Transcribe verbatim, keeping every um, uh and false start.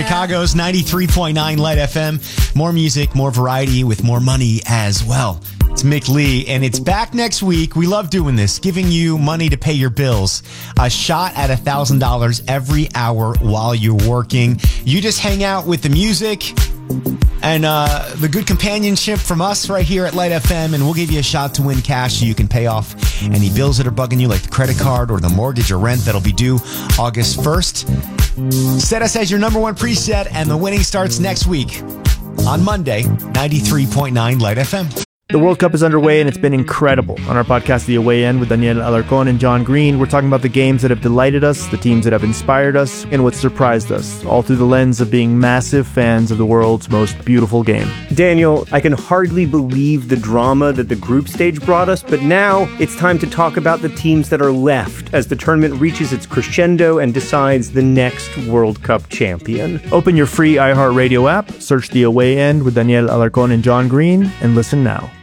Chicago's ninety-three point nine Light F M. More music, more variety with more money as well. It's Mick Lee, and it's back next week. We love doing this, giving you money to pay your bills. A shot at one thousand dollars every hour while you're working. You just hang out with the music and uh, the good companionship from us right here at Light F M, and we'll give you a shot to win cash so you can pay off any bills that are bugging you, like the credit card or the mortgage or rent that'll be due August first. Set us as your number one preset, and the winning starts next week on Monday, ninety-three point nine Light F M. The World Cup is underway, and it's been incredible. On our podcast, The Away End, with Daniel Alarcón and John Green, we're talking about the games that have delighted us, the teams that have inspired us, and what surprised us, all through the lens of being massive fans of the world's most beautiful game. Daniel, I can hardly believe the drama that the group stage brought us, but now it's time to talk about the teams that are left as the tournament reaches its crescendo and decides the next World Cup champion. Open your free iHeartRadio app, search The Away End with Daniel Alarcón and John Green, and listen now.